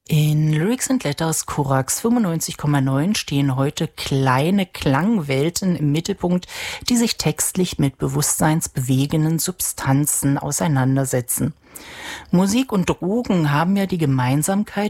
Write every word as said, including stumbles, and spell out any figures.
In Lyrics and Letters Korax fünfundneunzig Komma neun stehen heute kleine Klangwelten im Mittelpunkt, die sich textlich mit bewusstseinsbewegenden Substanzen auseinandersetzen. Musik und Drogen haben ja die Gemeinsamkeit,